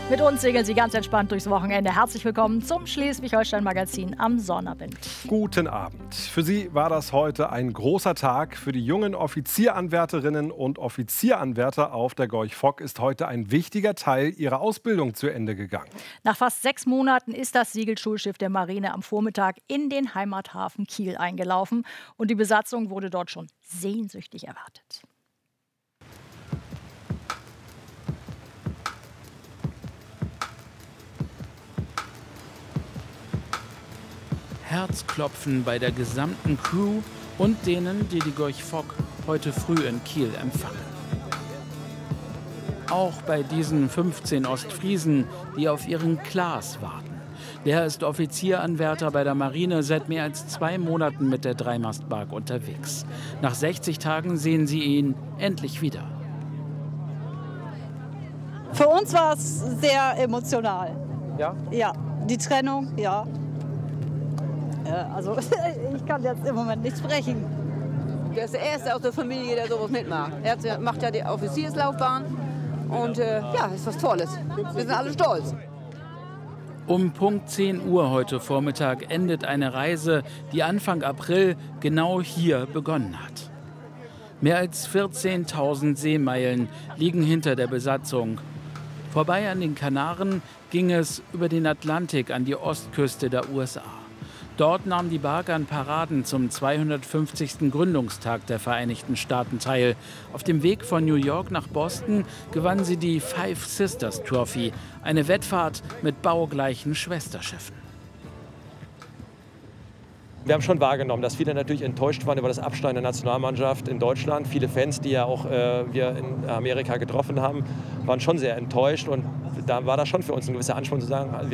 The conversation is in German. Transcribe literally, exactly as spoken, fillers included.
Mit uns segeln Sie ganz entspannt durchs Wochenende. Herzlich willkommen zum Schleswig-Holstein-Magazin am Sonnabend. Guten Abend. Für Sie war das heute ein großer Tag. Für die jungen Offizieranwärterinnen und Offizieranwärter auf der Gorch Fock ist heute ein wichtiger Teil ihrer Ausbildung zu Ende gegangen. Nach fast sechs Monaten ist das Segelschulschiff der Marine am Vormittag in den Heimathafen Kiel eingelaufen. Und die Besatzung wurde dort schon sehnsüchtig erwartet. Herzklopfen bei der gesamten Crew und denen, die die Gorch Fock heute früh in Kiel empfangen. Auch bei diesen fünfzehn Ostfriesen, die auf ihren Klaas warten. Der ist Offizieranwärter bei der Marine, seit mehr als zwei Monaten mit der Dreimastbark unterwegs. Nach sechzig Tagen sehen sie ihn endlich wieder. Für uns war es sehr emotional. Ja? Ja, die Trennung, ja. Also ich kann jetzt im Moment nicht sprechen. Der ist der Erste aus der Familie, der sowas mitmacht. Er macht ja die Offizierslaufbahn und äh, ja, ist was Tolles. Wir sind alle stolz. Um Punkt zehn Uhr heute Vormittag endet eine Reise, die Anfang April genau hier begonnen hat. Mehr als vierzehntausend Seemeilen liegen hinter der Besatzung. Vorbei an den Kanaren ging es über den Atlantik an die Ostküste der U S A. Dort nahm die Bark an Paraden zum zweihundertfünfzigsten Gründungstag der Vereinigten Staaten teil. Auf dem Weg von New York nach Boston gewann sie die Five Sisters Trophy, eine Wettfahrt mit baugleichen Schwesterschiffen. Wir haben schon wahrgenommen, dass viele natürlich enttäuscht waren über das Abschneiden der Nationalmannschaft in Deutschland. Viele Fans, die ja auch äh, wir in Amerika getroffen haben, waren schon sehr enttäuscht. Und da war das schon für uns ein gewisser Ansporn zu sagen,